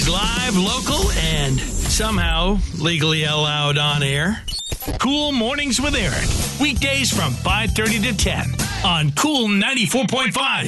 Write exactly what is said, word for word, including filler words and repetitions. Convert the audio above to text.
live, local, and somehow legally allowed on air. Cool Mornings with Eric. Weekdays from five thirty to ten on Cool ninety-four point five.